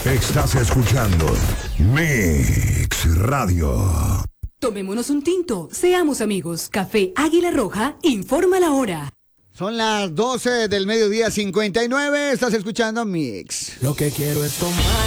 Estás escuchando Mix Radio. Tomémonos un tinto, seamos amigos. Café Águila Roja informa la hora. Son las 12 del mediodía 59. Estás escuchando Mix. Lo que quiero es tomar.